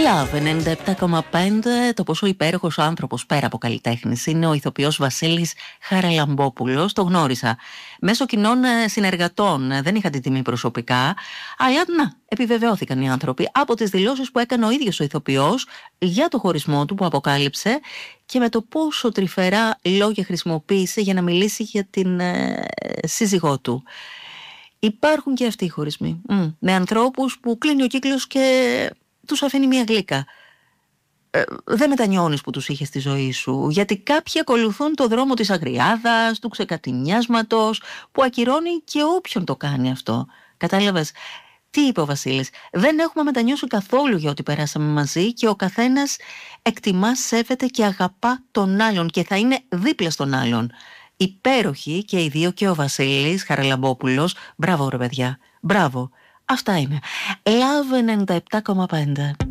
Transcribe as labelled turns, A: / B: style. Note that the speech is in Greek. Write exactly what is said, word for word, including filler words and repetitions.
A: Love ενενήντα επτά κόμμα πέντε. Το πόσο υπέροχος άνθρωπος πέρα από καλλιτέχνης είναι ο ηθοποιός Βασίλης Χαραλαμπόπουλος. Το γνώρισα μέσω κοινών συνεργατών. Δεν είχα την τιμή προσωπικά, αλλά να, επιβεβαιώθηκαν οι άνθρωποι από τις δηλώσεις που έκανε ο ίδιος ο ηθοποιός για το χωρισμό του που αποκάλυψε και με το πόσο τρυφερά λόγια χρησιμοποίησε για να μιλήσει για την ε, σύζυγό του. Υπάρχουν και αυτοί οι χωρισμοί mm, με ανθρώπους που κλείνει ο κύκλος και τους αφήνει μια γλύκα. Ε, δεν μετανιώνεις που τους είχε στη ζωή σου, γιατί κάποιοι ακολουθούν το δρόμο της αγριάδας, του ξεκατηνιάσματος, που ακυρώνει και όποιον το κάνει αυτό. Κατάλαβες? Τι είπε ο Βασίλης? Δεν έχουμε μετανιώσει καθόλου για ό,τι περάσαμε μαζί και ο καθένας εκτιμά, σέβεται και αγαπά τον άλλον και θα είναι δίπλα στον άλλον. Υπέροχοι και οι δύο, και ο Βασίλης Χαραλαμπόπουλος. Μπράβο ρε παιδιά, μπράβο. Αυτά είναι. Love ενενήντα επτά κόμμα πέντε.